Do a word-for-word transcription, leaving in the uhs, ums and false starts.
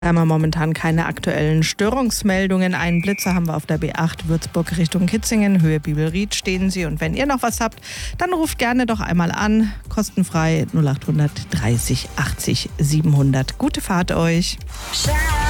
Da haben wir momentan keine aktuellen Störungsmeldungen. Einen Blitzer haben wir auf der B acht Würzburg Richtung Kitzingen, Höhe Bibelried stehen Sie. Und wenn ihr noch was habt, dann ruft gerne doch einmal an. Kostenfrei null acht hundert dreißig achtzig siebenhundert. Gute Fahrt euch.